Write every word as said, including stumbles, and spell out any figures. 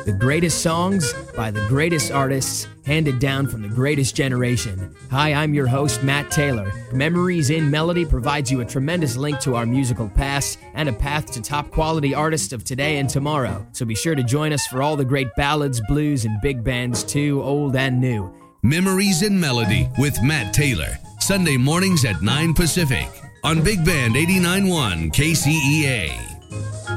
The greatest songs by the greatest artists, handed down from the greatest generation. Hi, I'm your host, Matt Taylor. Memories in Melody provides you a tremendous link to our musical past and a path to top quality artists of today and tomorrow. So be sure to join us for all the great ballads, blues, and big bands too, old and new. Memories in Melody with Matt Taylor. Sunday mornings at nine Pacific on Big Band eighty-nine point one K C E A.